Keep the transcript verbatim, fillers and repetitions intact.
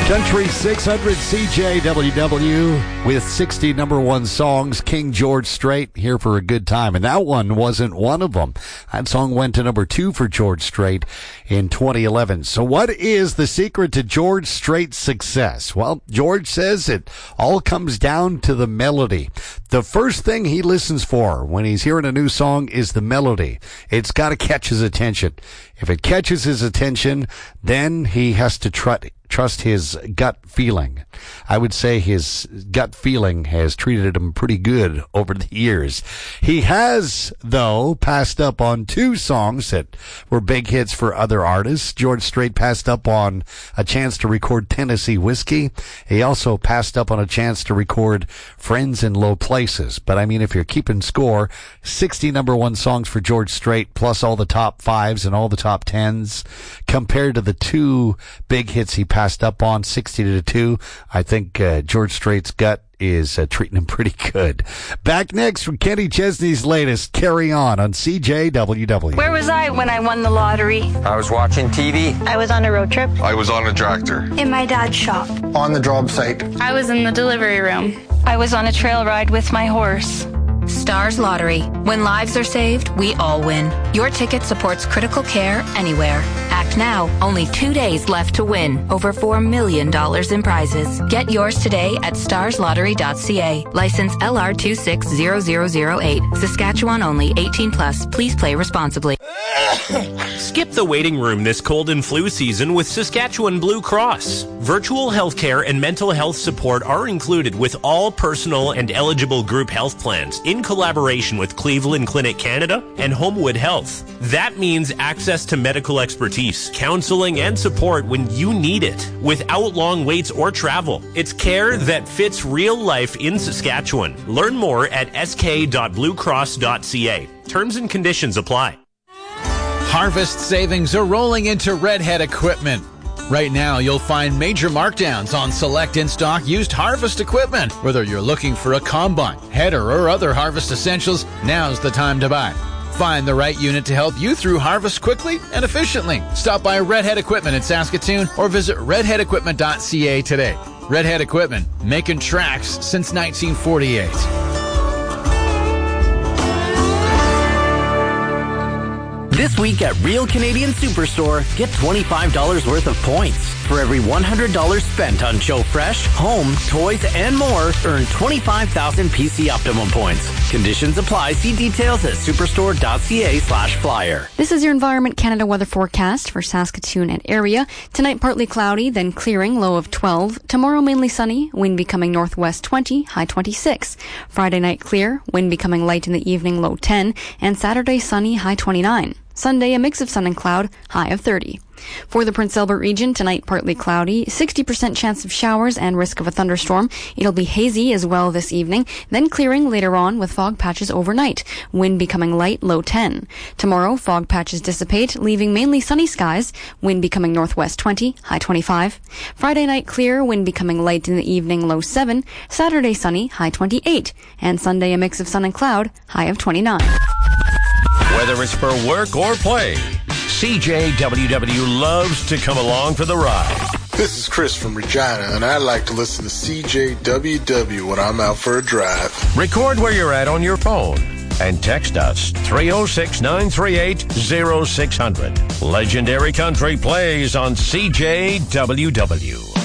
Country six hundred C J W W with sixty number one songs. King George Strait here for a good time. And that one wasn't one of them. That song went to number two for George Strait in twenty eleven. So what is the secret to George Strait's success? Well, George says it all comes down to the melody. The first thing he listens for when he's hearing a new song is the melody. It's got to catch his attention. If it catches his attention, then he has to try trust his gut feeling. I would say his gut feeling has treated him pretty good over the years. He has, though, passed up on two songs that were big hits for other artists. George Strait passed up on a chance to record Tennessee Whiskey. He also passed up on a chance to record Friends in Low Places. But I mean, if you're keeping score, sixty number one songs for George Strait, plus all the top fives and all the top tens, compared to the two big hits he passed up on, sixty to two. I think uh, George Strait's gut is uh, treating him pretty good. Back next from Kenny Chesney's latest, Carry On on C J W W. Where was I when I won the lottery? I was watching T V. I was on a road trip. I was on a tractor. In my dad's shop. On the job site. I was in the delivery room. I was on a trail ride with my horse. Stars Lottery. When lives are saved, we all win. Your ticket supports critical care anywhere. Act now. Only two days left to win. Over four million dollars in prizes. Get yours today at stars lottery dot c a. License L R two six zero zero zero eight. Saskatchewan only. eighteen plus. Please play responsibly. Skip the waiting room this cold and flu season with Saskatchewan Blue Cross. Virtual healthcare and mental health support are included with all personal and eligible group health plans in collaboration with Cleveland Clinic Canada and Homewood Health. That means access to medical expertise, counseling, and support when you need it, without long waits or travel. It's care that fits real life in Saskatchewan. Learn more at s k dot blue cross dot c a. Terms and conditions apply. Harvest savings are rolling into Redhead Equipment. Right now, you'll find major markdowns on select in-stock used harvest equipment. Whether you're looking for a combine, header, or other harvest essentials, now's the time to buy. Find the right unit to help you through harvest quickly and efficiently. Stop by Redhead Equipment in Saskatoon or visit redhead equipment dot c a today. Redhead Equipment, making tracks since nineteen forty-eight. This week at Real Canadian Superstore, get twenty-five dollars worth of points. For every one hundred dollars spent on Joe Fresh, home, toys, and more, earn twenty-five thousand P C Optimum points. Conditions apply. See details at superstore dot c a slash flyer. This is your Environment Canada weather forecast for Saskatoon and area. Tonight, partly cloudy, then clearing, low of twelve. Tomorrow, mainly sunny, wind becoming northwest twenty, high twenty-six. Friday night, clear, wind becoming light in the evening, low ten. And Saturday, sunny, high twenty-nine. Sunday, a mix of sun and cloud, high of thirty. For the Prince Albert region, tonight partly cloudy, sixty percent chance of showers and risk of a thunderstorm. It'll be hazy as well this evening, then clearing later on with fog patches overnight. Wind becoming light, low ten. Tomorrow, fog patches dissipate, leaving mainly sunny skies. Wind becoming northwest twenty, high twenty-five. Friday night clear, wind becoming light in the evening, low seven. Saturday sunny, high twenty-eight. And Sunday a mix of sun and cloud, high of twenty-nine. Whether it's for work or play, C J W W loves to come along for the ride. This is Chris from Regina, and I like to listen to C J W W when I'm out for a drive. Record where you're at on your phone and text us three oh six, nine three eight, oh six hundred. Legendary Country plays on C J W W.